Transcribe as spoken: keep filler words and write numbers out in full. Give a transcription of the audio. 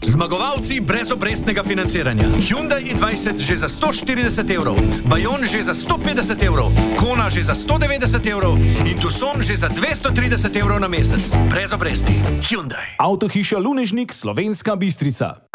Zmagovalci brezobrestnega financiranja. Hyundai i dvajset že za sto štirideset evrov, Bayon že za sto petdeset evrov, Kona že za sto devetdeset evrov in Tucson že za dvesto trideset evrov na mesec. Brez obresti. Hyundai. Avtohiša Lunežnik, Slovenska Bistrica.